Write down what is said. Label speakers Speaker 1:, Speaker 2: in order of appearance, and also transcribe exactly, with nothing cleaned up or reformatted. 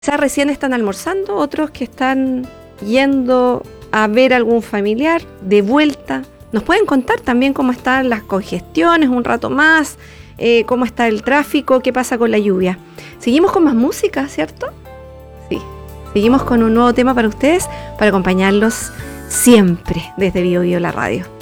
Speaker 1: quizás recién están almorzando, otros que están yendo a ver a algún familiar de vuelta. Nos pueden contar también cómo están las congestiones un rato más, eh, cómo está el tráfico, qué pasa con la lluvia. Seguimos con más música, ¿cierto? Sí. Seguimos con un nuevo tema para ustedes, para acompañarlos siempre desde Bio Bio la radio.